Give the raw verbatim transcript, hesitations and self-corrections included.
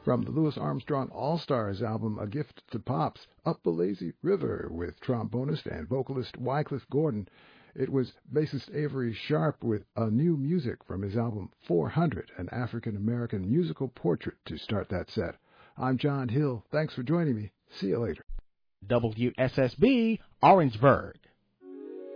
From the Louis Armstrong All-Stars album, A Gift to Pops, Up the Lazy River with trombonist and vocalist Wycliffe Gordon. It was bassist Avery Sharp with A New Music from his album four hundred, an African-American musical portrait to start that set. I'm John Hill. Thanks for joining me. See you later. W S S B, Orangeburg.